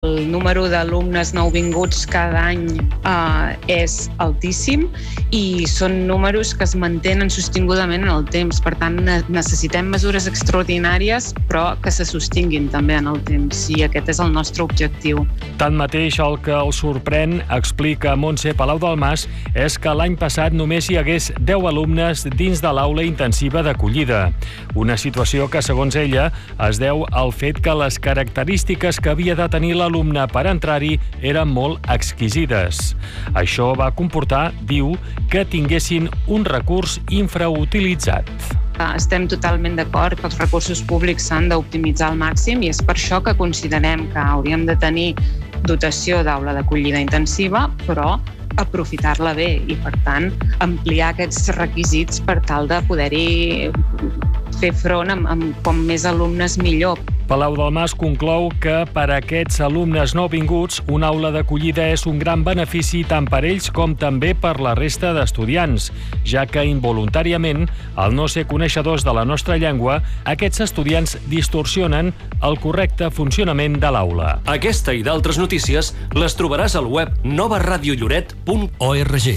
El número d'alumnes nouvinguts cada any és altíssim i són números que es mantenen sostingudament en el temps. Per tant, necessitem mesures extraordinàries, però que se sostinguin també en el temps, i aquest és el nostre objectiu. Tanmateix, el que el sorprèn, explica Montse Palau-Delmas, és que l'any passat només hi hagués 10 alumnes dins de l'aula intensiva d'acollida. Una situació que, segons ella, es deu al fet que les característiques que havia de tenir l'alumne per entrar-hi eren molt exquisides. Això va comportar, diu, que tinguessin un recurs infrautilitzat. Estem totalment d'acord que els recursos públics s'han d'optimitzar al màxim i és per això que considerem que hauríem de tenir dotació d'aula d'acollida intensiva, però aprofitar-la bé i, per tant, ampliar aquests requisits per tal de poder-hi fer front amb com més alumnes millor. Palau-Delmas conclou que per a aquests alumnes nouvinguts una aula d'acollida és un gran benefici tant per ells com també per la resta d'estudiants, ja que involuntàriament, al no ser coneixedors de la nostra llengua, aquests estudiants distorsionen el correcte funcionament de l'aula. Aquesta i d'altres notícies les trobaràs al web novaradiolloret.org.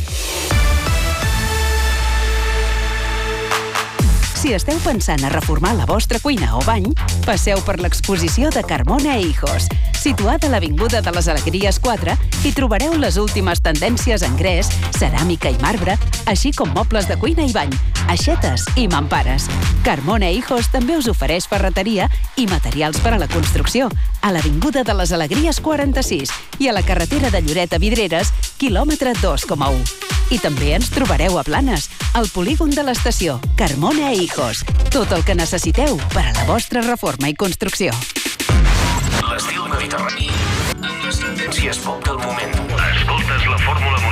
Si esteu pensant a reformar la vostra cuina o bany, passeu per l'exposició de Carmona e Hijos. Situada a l'Avinguda de les Alegries 4, hi trobareu les últimes tendències en gres, ceràmica i marbre, així com mobles de cuina i bany, aixetes i mampares. Carmona e Hijos també us ofereix ferreteria i materials per a la construcció a l'Avinguda de les Alegries 46 i a la carretera de Lloret a Vidreres, quilòmetre 2,1. I també ens trobareu a Blanes, al polígon de l'estació Carmona e Hijos. Tot el que necessiteu per a la vostra reforma i construcció. L'estil mediterrani amb les tendències pop del moment.